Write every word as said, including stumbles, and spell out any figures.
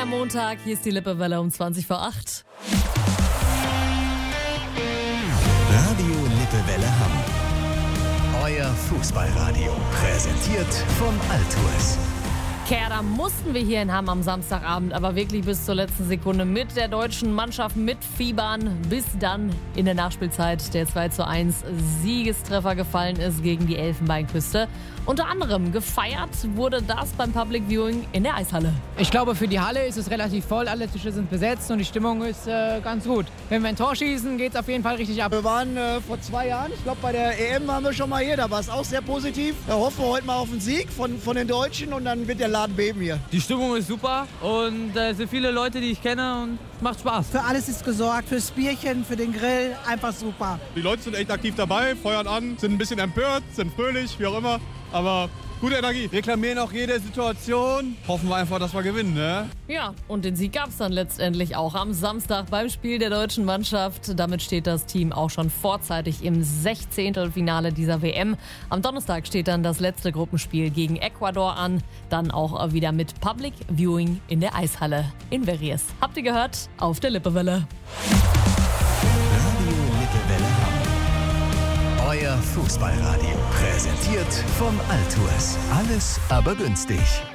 am Montag. Hier ist die Lippewelle um zwanzig vor acht. Radio Lippewelle Hamm. Euer Fußballradio. Präsentiert von Altours. Kerr, da mussten wir hier in Hamm am Samstagabend aber wirklich bis zur letzten Sekunde mit der deutschen Mannschaft mitfiebern, bis dann in der Nachspielzeit der zwei zu eins Siegestreffer gefallen ist gegen die Elfenbeinküste. Unter anderem gefeiert wurde das beim Public Viewing in der Eishalle. Ich glaube, für die Halle ist es relativ voll, alle Tische sind besetzt und die Stimmung ist äh, ganz gut. Wenn wir ein Tor schießen, geht es auf jeden Fall richtig ab. Wir waren äh, vor zwei Jahren, ich glaube bei der E M waren wir schon mal hier, da war es auch sehr positiv. Da hoffen wir heute mal auf einen Sieg von, von den Deutschen und dann wird der Laden beben hier. Die Stimmung ist super und äh, es sind viele Leute, die ich kenne und macht Spaß. Für alles ist gesorgt, fürs Bierchen, für den Grill, einfach super. Die Leute sind echt aktiv dabei, feuern an, sind ein bisschen empört, sind fröhlich, wie auch immer, aber gute Energie. Reklamieren auch jede Situation. Hoffen wir einfach, dass wir gewinnen, ne? Ja, und den Sieg gab es dann letztendlich auch am Samstag beim Spiel der deutschen Mannschaft. Damit steht das Team auch schon vorzeitig im Sechzehntelfinale dieser W M. Am Donnerstag steht dann das letzte Gruppenspiel gegen Ecuador an. Dann auch wieder mit Public Viewing in der Eishalle in Verriers. Habt ihr gehört? Auf der Lippewelle. Radio Lippewelle Hamm. Euer Fußballradio. Präsentiert von Altours. Alles aber günstig.